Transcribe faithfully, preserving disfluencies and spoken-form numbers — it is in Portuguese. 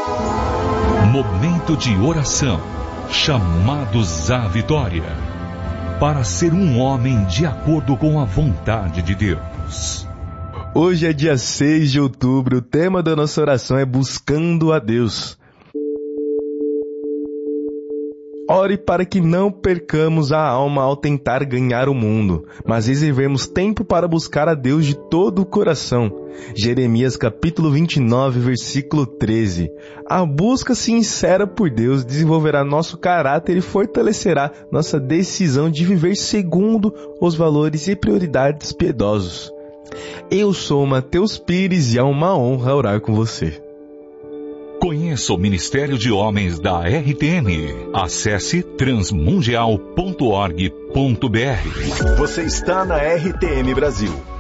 Momento de oração. Chamados à vitória. Para ser um homem de acordo com a vontade de Deus. Hoje é dia seis de outubro, o tema da nossa oração é Buscando a Deus. Ore para que não percamos a alma ao tentar ganhar o mundo, mas reservemos tempo para buscar a Deus de todo o coração. Jeremias capítulo vinte e nove, versículo treze. A busca sincera por Deus desenvolverá nosso caráter e fortalecerá nossa decisão de viver segundo os valores e prioridades piedosos. Eu sou Mateus Pires e é uma honra orar com você. Conheça o Ministério de Homens da R T M. Acesse transmundial ponto org ponto br. Você está na R T M Brasil.